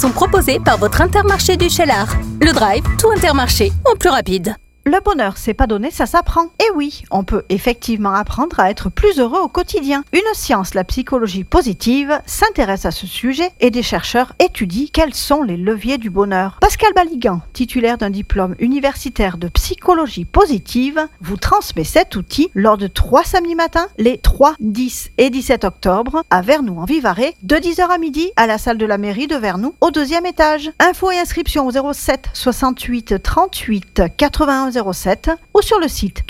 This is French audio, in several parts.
sont proposés par votre Intermarché du Cheylard. Le drive, tout Intermarché, en plus rapide. Le bonheur, c'est pas donné, ça s'apprend. Et oui, on peut effectivement apprendre à être plus heureux au quotidien. Une science, la psychologie positive, s'intéresse à ce sujet et des chercheurs étudient quels sont les leviers du bonheur. Pascal Baligan, titulaire d'un diplôme universitaire de psychologie positive, vous transmet cet outil lors de 3 samedis matins, les 3, 10 et 17 octobre, à Vernoux en Vivarais, de 10h à midi, à la salle de la mairie de Vernoux, au 2e étage. Infos et inscriptions au 07 68 38 81 07 ou sur le site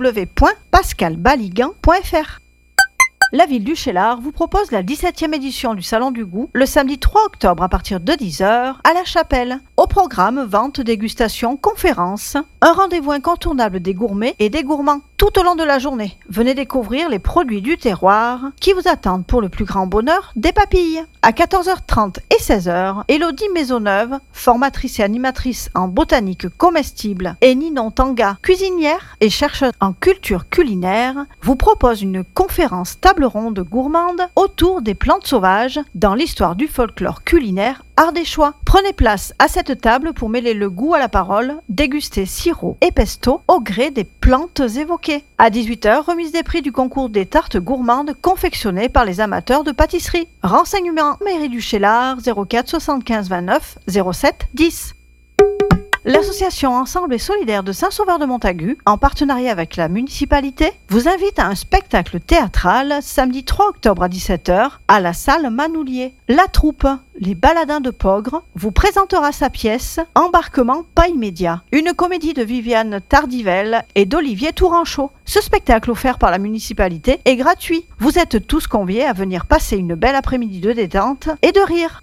www.pascalbaligan.fr. La ville du Cheylard vous propose la 17e édition du Salon du Goût le samedi 3 octobre à partir de 10h à la Chapelle. Au programme, vente, dégustation, conférences. Un rendez-vous incontournable des gourmets et des gourmands tout au long de la journée. Venez découvrir les produits du terroir qui vous attendent pour le plus grand bonheur des papilles. À 14h30 et 16h, Élodie Maisonneuve, formatrice et animatrice en botanique comestible, et Ninon Tanga, cuisinière et chercheuse en culture culinaire, vous propose une conférence table ronde gourmande autour des plantes sauvages dans l'histoire du folklore culinaire ardéchois. Prenez place à cette table pour mêler le goût à la parole, déguster sirop et pesto au gré des plantes évoquées. À 18h, remise des prix du concours des tartes gourmandes confectionnées par les amateurs de pâtisserie. Renseignements mairie du Cheylard 04 75 29 07 10. L'association Ensemble et Solidaire de Saint-Sauveur-de-Montagu, en partenariat avec la municipalité, vous invite à un spectacle théâtral samedi 3 octobre à 17h à la salle Manoulier. La troupe Les Baladins de Pogre vous présentera sa pièce Embarquement pas immédiat, une comédie de Viviane Tardivelle et d'Olivier Touranchot. Ce spectacle offert par la municipalité est gratuit. Vous êtes tous conviés à venir passer une belle après-midi de détente et de rire.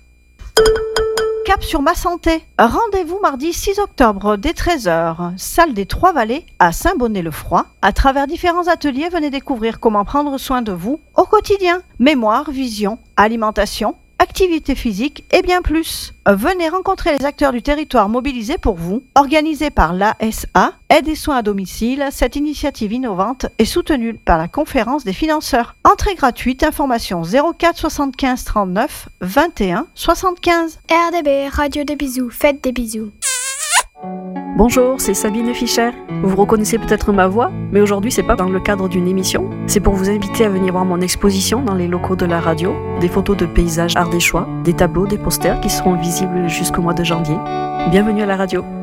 Cap sur ma santé. Rendez-vous mardi 6 octobre dès 13h, salle des Trois-Vallées à Saint-Bonnet-le-Froid. À travers différents ateliers, venez découvrir comment prendre soin de vous au quotidien. Mémoire, vision, alimentation, activité physique et bien plus. Venez rencontrer les acteurs du territoire mobilisés pour vous. Organisée par l'ASA, Aide et Soins à domicile, cette initiative innovante est soutenue par la Conférence des financeurs. Entrée gratuite, information 04 75 39 21 75. RDB, Radio des bisous, faites des bisous. Bonjour, c'est Sabine Fischer. Vous reconnaissez peut-être ma voix, mais aujourd'hui c'est pas dans le cadre d'une émission. C'est pour vous inviter à venir voir mon exposition dans les locaux de la radio, des photos de paysages ardéchois, des tableaux, des posters qui seront visibles jusqu'au mois de janvier. Bienvenue à la radio.